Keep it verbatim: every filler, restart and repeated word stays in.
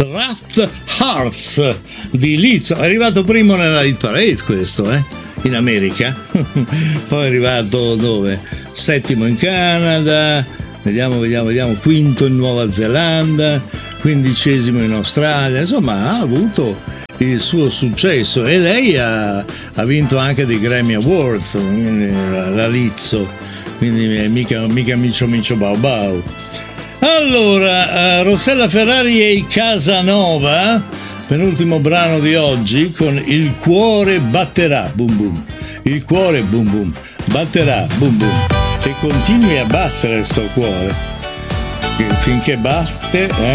Rough Hearts di Lizzo. È arrivato primo nella hit parade questo, eh? In America. Poi è arrivato dove? Settimo in Canada, vediamo, vediamo, vediamo, quinto in Nuova Zelanda, quindicesimo in Australia, insomma ha avuto il suo successo e lei ha, ha vinto anche dei Grammy Awards, la, la Lizzo, quindi mica, mica micio micio bau bau. Allora, uh, Rossella Ferrari e i Casanova, penultimo brano di oggi, con Il cuore batterà, boom boom, il cuore boom boom, batterà, boom boom, e continui a battere sto cuore, finché batte, eh?